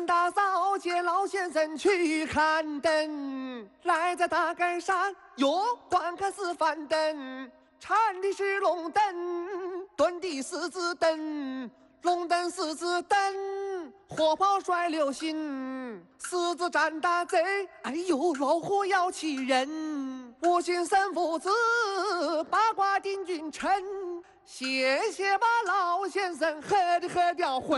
大早接老先生去看灯，来在大街上哟观看四番灯，缠的是龙灯，蹲的狮子灯，龙灯狮子灯，火炮甩流星，狮子战大贼，哎呦老虎要气人，五行三父子，八卦定君臣。谢谢吧，老先生，喝掉魂。